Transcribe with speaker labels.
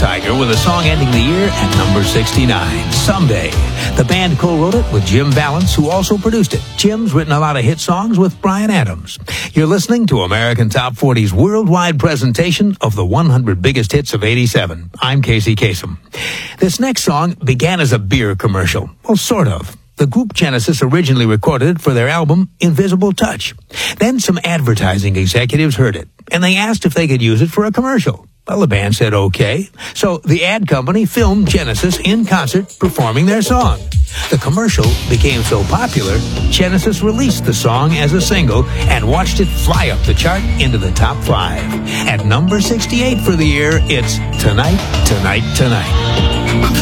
Speaker 1: Tiger with a song ending the year at number 69, Someday. The band co-wrote it with Jim Vallance, who also produced it. Jim's written a lot of hit songs with Bryan Adams. You're listening to American Top 40's worldwide presentation of the 100 biggest hits of 87. I'm Casey Kasem. This next song began as a beer commercial. Well, sort of. The group Genesis originally recorded it for their album Invisible Touch. Then some advertising executives heard it, and they asked if they could use it for a commercial. Well, the band said okay. So the ad company filmed Genesis in concert performing their song. The commercial became so popular, Genesis released the song as a single and watched it fly up the chart into the top 5. At number 68 for the year, it's Tonight, Tonight, Tonight.